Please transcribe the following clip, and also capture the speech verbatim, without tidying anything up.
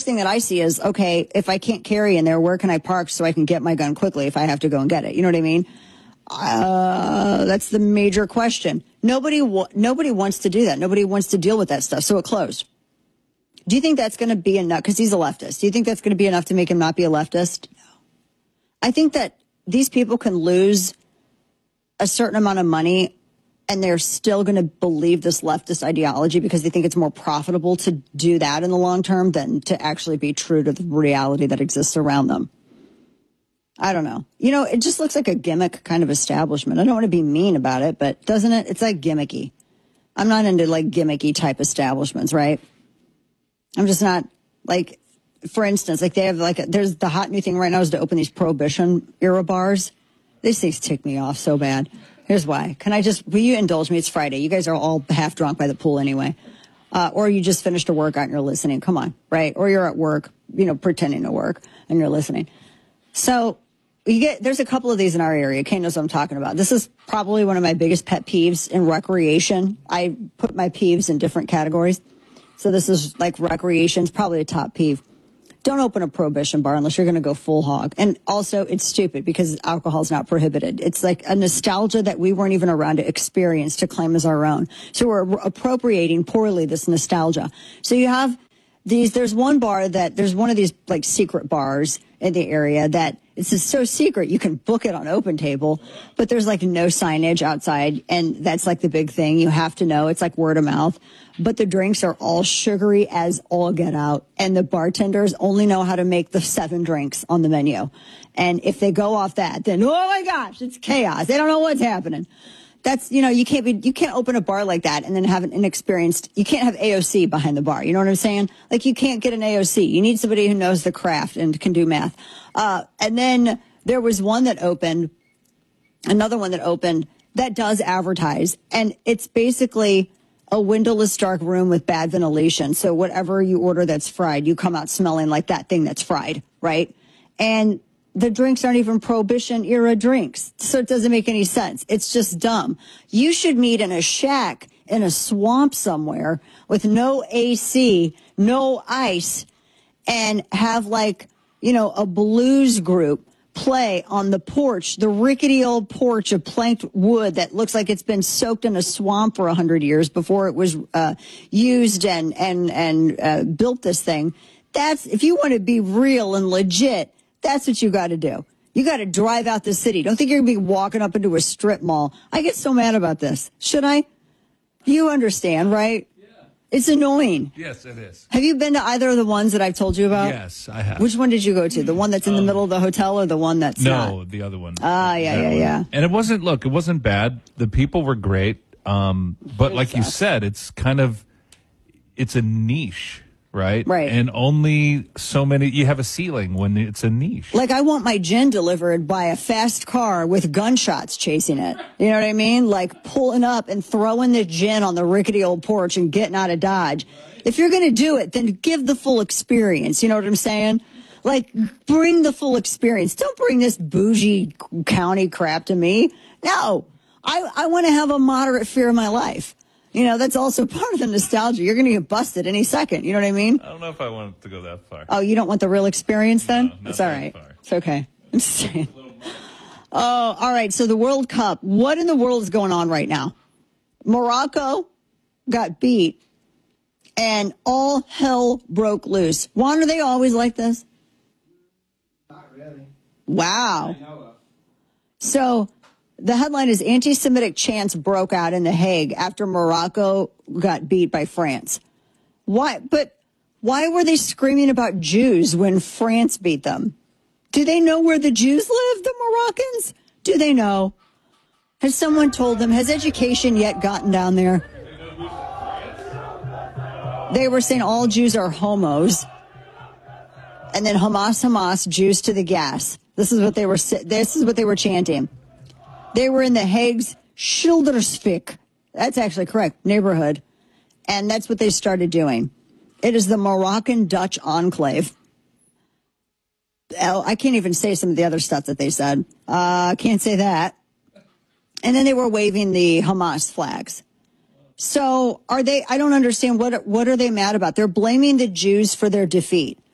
first thing that I see is, okay, if I can't carry in there, where can I park so I can get my gun quickly if I have to go and get it? You know what I mean? Uh, that's the major question. Nobody, wa- nobody wants to do that. Nobody wants to deal with that stuff. So it closed. Do you think that's going to be enough? Because he's a leftist. Do you think that's going to be enough to make him not be a leftist? No. I think that these people can lose a certain amount of money and they're still going to believe this leftist ideology because they think it's more profitable to do that in the long term than to actually be true to the reality that exists around them. I don't know. You know, it just looks like a gimmick kind of establishment. I don't want to be mean about it, but doesn't it? It's like gimmicky. I'm not into like gimmicky type establishments, right? I'm just not like, for instance, like they have like, a, there's the hot new thing right now is to open these Prohibition era bars. These things tick me off so bad. Here's why. Can I just, will you indulge me? It's Friday. You guys are all half drunk by the pool anyway. Uh, or you just finished a workout and you're listening. Come on, right? Or you're at work, you know, pretending to work and you're listening. So you get, there's a couple of these in our area. Kane knows what I'm talking about. This is probably one of my biggest pet peeves in recreation. I put my peeves in different categories. So this is like recreation. It's probably a top peeve. Don't open a Prohibition bar unless you're going to go full hog. And also, it's stupid because alcohol is not prohibited. It's like a nostalgia that we weren't even around to experience, to claim as our own. So we're appropriating poorly this nostalgia. So you have these, there's one bar that, there's one of these like secret bars in the area that it's just so secret. You can book it on Open Table, but there's like no signage outside. And that's like the big thing. You have to know. It's like word of mouth. But the drinks are all sugary as all get out. And the bartenders only know how to make the seven drinks on the menu. And if they go off that, then, oh my gosh, it's chaos. They don't know what's happening. That's, you know, you can't be, you can't open a bar like that and then have an inexperienced, you can't have A O C behind the bar. You know what I'm saying? Like you can't get an A O C. You need somebody who knows the craft and can do math. Uh, and then there was one that opened, another one that opened that does advertise. And it's basically a windowless dark room with bad ventilation. So whatever you order that's fried, you come out smelling like that thing that's fried, right? And the drinks aren't even Prohibition era drinks. So it doesn't make any sense. It's just dumb. You should meet in a shack in a swamp somewhere with no A C, no ice, and have like, you know, a blues group play on the porch, the rickety old porch of planked wood that looks like it's been soaked in a swamp for a hundred years before it was uh, used and and and uh, built this thing. That's, if you want to be real and legit, that's what you got to do. You got to drive out the city. Don't think you're going to be walking up into a strip mall. I get so mad about this. Should I? You understand, right? It's annoying. Yes, it is. Have you been to either of the ones that I've told you about? Yes, I have. Which one did you go to? The one that's in um, the middle of the hotel or the one that's no, not? No, the other one. Ah, yeah, yeah, one. yeah. And it wasn't, look, it wasn't bad. The people were great. Um, but Great like stuff. you said, it's kind of, it's a niche, right? Right. And only so many, you have a ceiling when it's a niche. Like I want my gin delivered by a fast car with gunshots chasing it. You know what I mean? Like pulling up and throwing the gin on the rickety old porch and getting out of Dodge. If you're going to do it, then give the full experience. You know what I'm saying? Like, bring the full experience. Don't bring this bougie county crap to me. No. I, I want to have a moderate fear of my life. You know, that's also part of the nostalgia. You're going to get busted any second. You know what I mean? I don't know if I want to go that far. Oh, you don't want the real experience then? No, not it's all that right. far. It's okay. I'm just saying. Oh, all right. So the World Cup. What in the world is going on right now? Morocco got beat. And all hell broke loose. Juan, are they always like this? Not really. Wow. So the headline is anti-Semitic chants broke out in The Hague after Morocco got beat by France. Why? But why were they screaming about Jews when France beat them? Do they know where the Jews live, the Moroccans? Do they know? Has someone told them? Has education yet gotten down there? They were saying all Jews are homos. And then Hamas, Hamas, Jews to the gas. This is what they were, this is what they were chanting. They were in the Hague's Schilderswijk. That's actually correct, neighborhood. And that's what they started doing. It is the Moroccan Dutch enclave. Oh, I can't even say some of the other stuff that they said. I uh, can't say that. And then they were waving the Hamas flags. So are they, I don't understand, what what are they mad about? They're blaming the Jews for their defeat.